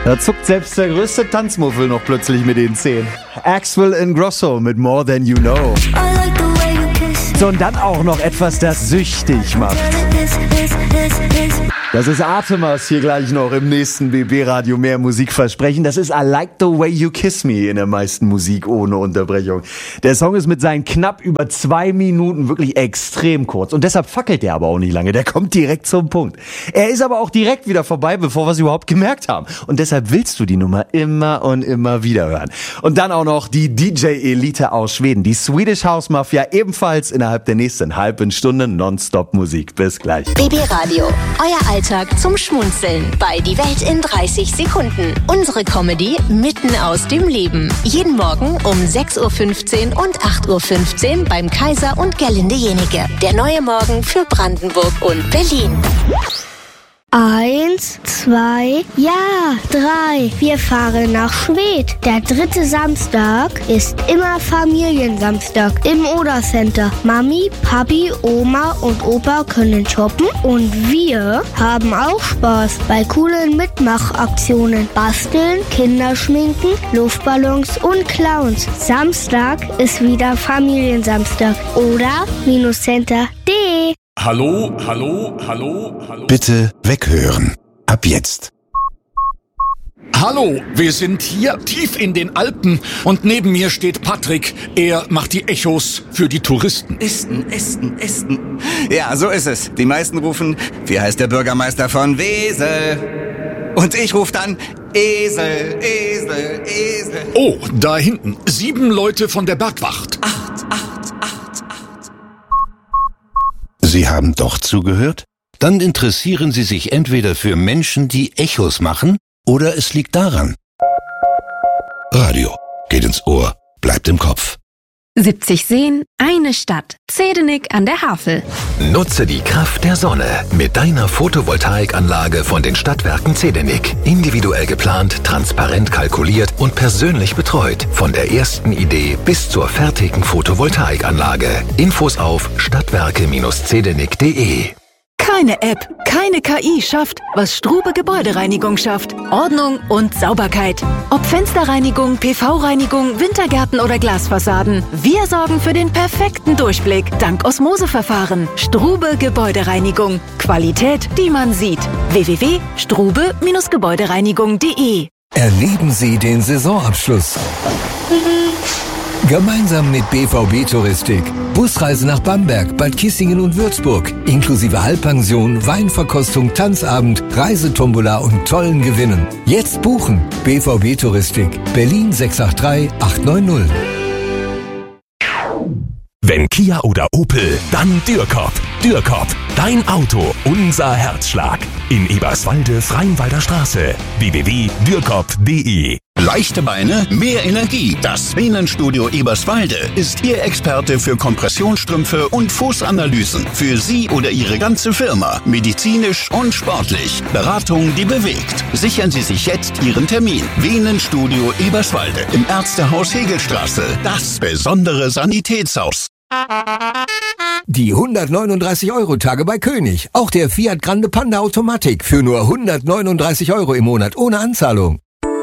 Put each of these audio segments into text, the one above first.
Da zuckt selbst der größte Tanzmuffel noch plötzlich mit den Zähnen. Axwell Ingrosso mit More Than You Know. So, und dann auch noch etwas, das süchtig macht. Das ist Artemas hier gleich noch im nächsten BB-Radio mehr Musikversprechen. Das ist I Like the Way You Kiss Me in der meisten Musik ohne Unterbrechung. Der Song ist mit seinen knapp über 2 Minuten wirklich extrem kurz. Und deshalb fackelt der aber auch nicht lange. Der kommt direkt zum Punkt. Er ist aber auch direkt wieder vorbei, bevor wir es überhaupt gemerkt haben. Und deshalb willst du die Nummer immer und immer wieder hören. Und dann auch noch die DJ-Elite aus Schweden. Die Swedish House Mafia ebenfalls innerhalb der nächsten halben Stunde nonstop Musik. Bis gleich. BB-Radio, euer Alltag zum Schmunzeln bei Die Welt in 30 Sekunden. Unsere Comedy mitten aus dem Leben. Jeden Morgen um 6.15 Uhr und 8.15 Uhr beim Kaiser und Gerlinde Jenike. Der neue Morgen für Brandenburg und Berlin. 1, 2, ja, 3. Wir fahren nach Schwedt. Der 3. Samstag ist immer Familiensamstag im Oder-Center. Mami, Papi, Oma und Opa können shoppen und wir haben auch Spaß bei coolen Mitmachaktionen. Basteln, Kinderschminken, Luftballons und Clowns. Samstag ist wieder Familiensamstag. Oder-center.de. Hallo, hallo, hallo, hallo. Bitte weghören. Ab jetzt. Hallo, wir sind hier tief in den Alpen und neben mir steht Patrick. Er macht die Echos für die Touristen. Esten. Ja, so ist es. Die meisten rufen, wie heißt der Bürgermeister von Wesel? Und ich rufe dann, Esel. Oh, da hinten, 7 Leute von der Bergwacht. 8. Sie haben doch zugehört? Dann interessieren Sie sich entweder für Menschen, die Echos machen, oder es liegt daran. Radio geht ins Ohr, bleibt im Kopf. 70 Seen, eine Stadt. Zedenik an der Havel. Nutze die Kraft der Sonne mit deiner Photovoltaikanlage von den Stadtwerken Zedenik. Individuell geplant, transparent kalkuliert und persönlich betreut. Von der ersten Idee bis zur fertigen Photovoltaikanlage. Infos auf stadtwerke-zedenik.de. Keine App, keine KI schafft, was Strube Gebäudereinigung schafft. Ordnung und Sauberkeit. Ob Fensterreinigung, PV-Reinigung, Wintergärten oder Glasfassaden. Wir sorgen für den perfekten Durchblick. Dank Osmoseverfahren. Strube Gebäudereinigung. Qualität, die man sieht. www.strube-gebäudereinigung.de. Erleben Sie den Saisonabschluss. Gemeinsam mit BVB Touristik. Busreise nach Bamberg, Bad Kissingen und Würzburg. Inklusive Halbpension, Weinverkostung, Tanzabend, Reisetombola und tollen Gewinnen. Jetzt buchen. BVB Touristik. Berlin 683 890. Wenn Kia oder Opel, dann Dürkop. Dürkop, dein Auto, unser Herzschlag. In Eberswalde, Freienwalder Straße. www.dürkop.de. Leichte Beine, mehr Energie. Das Venenstudio Eberswalde ist Ihr Experte für Kompressionsstrümpfe und Fußanalysen. Für Sie oder Ihre ganze Firma. Medizinisch und sportlich. Beratung, die bewegt. Sichern Sie sich jetzt Ihren Termin. Venenstudio Eberswalde im Ärztehaus Hegelstraße. Das besondere Sanitätshaus. Die 139-Euro-Tage bei König. Auch der Fiat Grande Panda Automatik für nur 139 Euro im Monat ohne Anzahlung.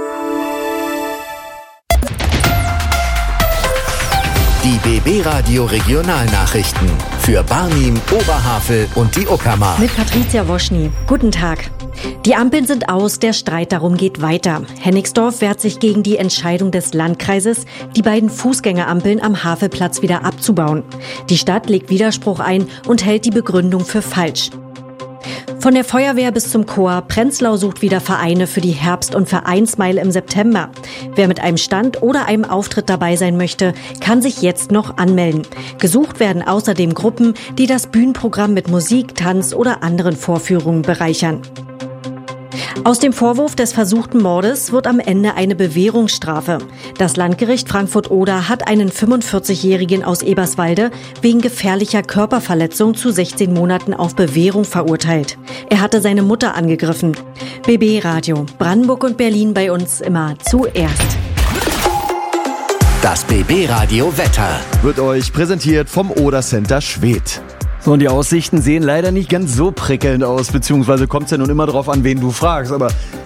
Die BB-Radio Regionalnachrichten für Barnim, Oberhavel und die Uckermark. Mit Patricia Woschny. Guten Tag. Die Ampeln sind aus, der Streit darum geht weiter. Hennigsdorf wehrt sich gegen die Entscheidung des Landkreises, die beiden Fußgängerampeln am Havelplatz wieder abzubauen. Die Stadt legt Widerspruch ein und hält die Begründung für falsch. Von der Feuerwehr bis zum Chor, Prenzlau sucht wieder Vereine für die Herbst- und Vereinsmeile im September. Wer mit einem Stand oder einem Auftritt dabei sein möchte, kann sich jetzt noch anmelden. Gesucht werden außerdem Gruppen, die das Bühnenprogramm mit Musik, Tanz oder anderen Vorführungen bereichern. Aus dem Vorwurf des versuchten Mordes wird am Ende eine Bewährungsstrafe. Das Landgericht Frankfurt-Oder hat einen 45-Jährigen aus Eberswalde wegen gefährlicher Körperverletzung zu 16 Monaten auf Bewährung verurteilt. Er hatte seine Mutter angegriffen. BB Radio, Brandenburg und Berlin bei uns immer zuerst. Das BB Radio Wetter wird euch präsentiert vom Oder Center Schwedt. So, und die Aussichten sehen leider nicht ganz so prickelnd aus, beziehungsweise kommt es ja nun immer drauf an, wen du fragst. Aber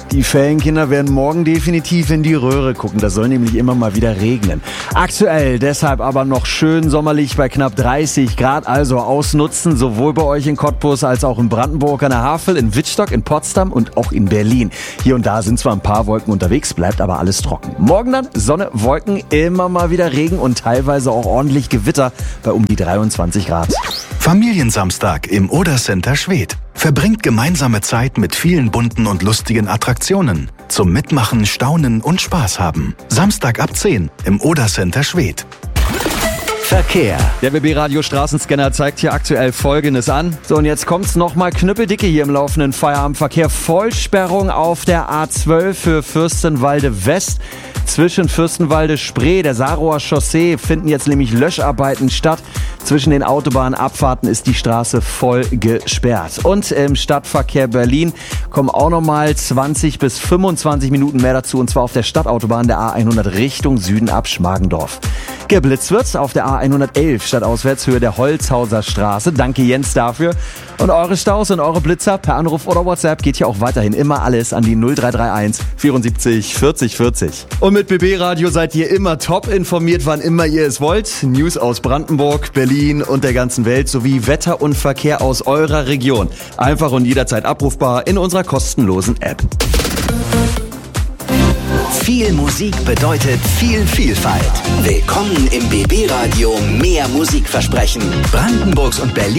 Die Ferienkinder werden morgen definitiv in die Röhre gucken. Das soll nämlich immer mal wieder regnen. Aktuell deshalb aber noch schön sommerlich bei knapp 30 Grad. Also ausnutzen, sowohl bei euch in Cottbus als auch in Brandenburg an der Havel, in Wittstock, in Potsdam und auch in Berlin. Hier und da sind zwar ein paar Wolken unterwegs, bleibt aber alles trocken. Morgen dann Sonne, Wolken, immer mal wieder Regen und teilweise auch ordentlich Gewitter bei um die 23 Grad. Familiensamstag im Oder-Center Schwedt. Verbringt gemeinsame Zeit mit vielen bunten und lustigen Attraktionen. Zum Mitmachen, Staunen und Spaß haben. Samstag ab 10 im Oder-Center Schwedt. Verkehr. Der BB Radio Straßenscanner zeigt hier aktuell Folgendes an. So, und jetzt kommt's nochmal knüppeldicke hier im laufenden Feierabendverkehr. Vollsperrung auf der A12 für Fürstenwalde West. Zwischen Fürstenwalde-Spree, der Sarower Chaussee, finden jetzt nämlich Löscharbeiten statt. Zwischen den Autobahnabfahrten ist die Straße voll gesperrt. Und im Stadtverkehr Berlin kommen auch nochmal 20 bis 25 Minuten mehr dazu. Und zwar auf der Stadtautobahn der A100 Richtung Süden ab Schmargendorf. Geblitzt wird's auf der A111 stadtauswärts Höhe der Holzhauser Straße. Danke Jens dafür. Und eure Staus und eure Blitzer per Anruf oder WhatsApp geht hier auch weiterhin immer alles an die 0331 74 40 40. Und mit BB Radio seid ihr immer top informiert, wann immer ihr es wollt. News aus Brandenburg, Berlin und der ganzen Welt sowie Wetter und Verkehr aus eurer Region. Einfach und jederzeit abrufbar in unserer kostenlosen App. Viel Musik bedeutet viel Vielfalt. Willkommen im BB Radio Mehr Musikversprechen. Brandenburgs und Berlin